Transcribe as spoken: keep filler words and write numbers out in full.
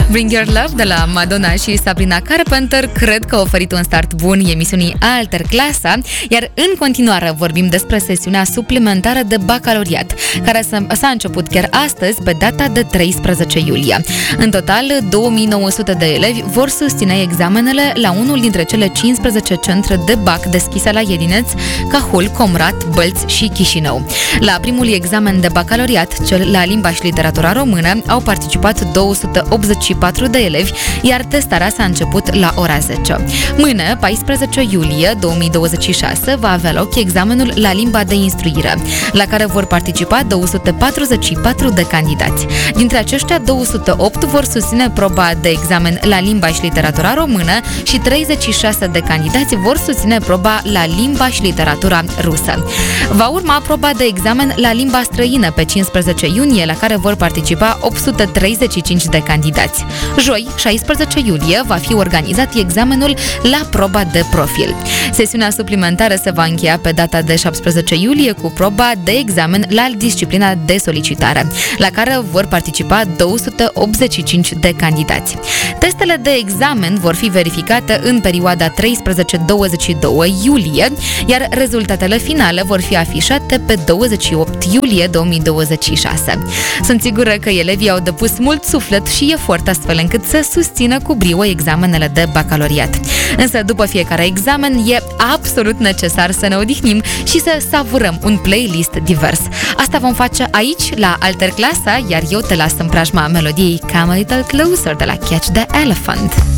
Bring Your Love de la Madonna și Sabrina Carpenter cred că a oferit un start bun emisiunii Alter Clasa, iar în continuare vorbim despre sesiunea suplimentară de bacalaureat, care s-a început chiar astăzi, pe data de treisprezece iulie. În total, două mii nouă sute de elevi vor susține examenele la unul dintre cele cincisprezece centre de bac deschise la Iedineț, Cahul, Comrat, Bălți și Chișinău. La primul examen de bacalaureat, cel la limba și literatura română, au participat două sute optzeci și patru de elevi, iar testarea s-a început la ora zece. Mâine, paisprezece iulie două mii douăzeci și șase, va avea loc examenul la limba de instruire, la care vor participa două sute patruzeci și patru de candidați. Dintre aceștia, două sute opt vor susține proba de examen la limba și literatura română și treizeci și șase de candidați vor susține proba la limba și literatura rusă. Va urma proba de examen la limba străină pe cincisprezece iunie, la care vor participa opt sute treizeci și cinci de candidați. Joi, șaisprezece iulie, va fi organizat examenul la proba de profil. Sesiunea suplimentară se va încheia pe data de șaptesprezece iulie cu proba de examen la disciplina de solicitare, la care vor participa două sute optzeci și cinci de candidați. Testele de examen vor fi verificate în perioada treisprezece douăzeci și doi iulie, iar rezultatele finale vor fi afișate pe douăzeci și opt iulie două mii douăzeci și șase. Sunt sigură că elevii au depus mult suflet și efort astfel încât să susțină cu brio examenele de bacalaureat. Însă după fiecare examen e absolut necesar să ne odihnim și să savurăm un playlist divers. Asta vom face aici, la Alter Clasa, iar eu te las în preajma melodiei Come a Little Closer de la Catch the Elephant.